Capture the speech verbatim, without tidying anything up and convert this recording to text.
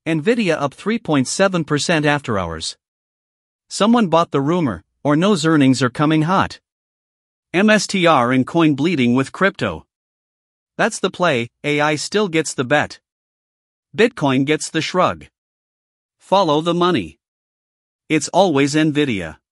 Nvidia up three point seven percent after hours. Someone bought the rumor, or knows earnings are coming hot. M S T R and coin bleeding with crypto. That's the play, A I still gets the bet. Bitcoin gets the shrug. Follow the money. It's always Nvidia.